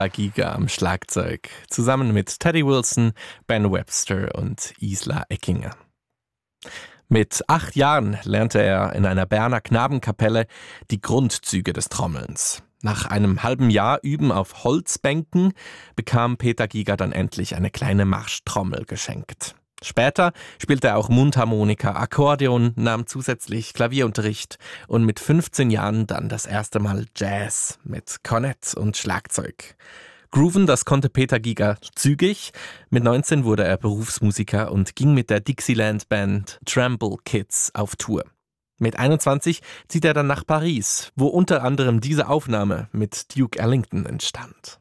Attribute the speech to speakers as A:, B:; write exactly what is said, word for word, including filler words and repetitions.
A: Giga am Schlagzeug, zusammen mit Teddy Wilson, Ben Webster und Isla Eckinger. Mit acht Jahren lernte er in einer Berner Knabenkapelle die Grundzüge des Trommelns. Nach einem halben Jahr Üben auf Holzbänken bekam Peter Giga dann endlich eine kleine Marschtrommel geschenkt. Später spielte er auch Mundharmonika, Akkordeon, nahm zusätzlich Klavierunterricht und mit fünfzehn Jahren dann das erste Mal Jazz mit Kornett und Schlagzeug. Grooven, das konnte Peter Giga zügig. Mit neunzehn wurde er Berufsmusiker und ging mit der Dixieland-Band Trample Kids auf Tour. Mit einundzwanzig zieht er dann nach Paris, wo unter anderem diese Aufnahme mit Duke Ellington entstand.